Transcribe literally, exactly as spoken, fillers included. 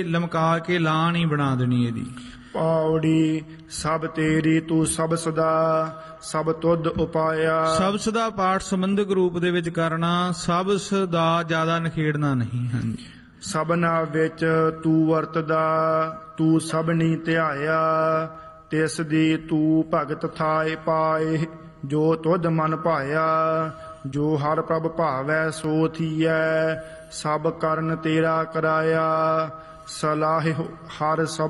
ਲਮਕਾ ਕੇ ਲਾਂ ਨਹੀਂ ਬਣਾ ਦੇਣੀ ਇਹਦੀ। ਪੌੜੀ ਸਭ ਤੇਰੀ ਤੂੰ ਸਭ ਸਦਾ, ਸਭ ਤੁਧ ਉਪਾਇਆ। ਸ਼ਬਦ ਦਾ ਪਾਠ ਸੰਬੰਧਕ ਰੂਪ ਦੇ ਵਿੱਚ ਕਰਨਾ, ਸ਼ਬਦ ਦਾ ਜ਼ਿਆਦਾ ਨਿਖੇੜਨਾ ਨਹੀਂ। ਹਾਂਜੀ। ਸਭਨਾ ਵਿੱਚ ਤੂੰ ਵਰਤਦਾ, ਤੂੰ ਸਭਨੀ ਧਿਆਇਆ। ਤਿਸ ਦੀ ਤੂੰ ਭਗਤ ਥਾਏ ਪਾਏ, ਜੋ ਤੁਧ ਮਨ ਭਾਇਆ। ਜੋ ਹਰ ਪ੍ਰਭ ਭਾਵੈ ਸੋ ਥੀਐ, ਸਭ ਕਰਨ ਤੇਰਾ ਕਰਾਇਆ। ਸਲਾਹ ਹਰ ਸਭ